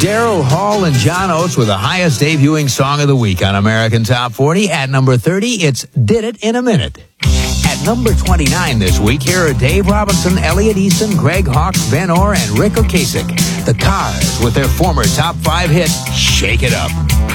Daryl Hall and John Oates with the highest debuting song of the week on American Top 40. At number 30, it's Did It in a Minute. At number 29 this week, here are Dave Robinson, Elliot Easton, Greg Hawkes, Ben Orr, and Rick Ocasek. The Cars with their former top 5 hit, Shake It Up.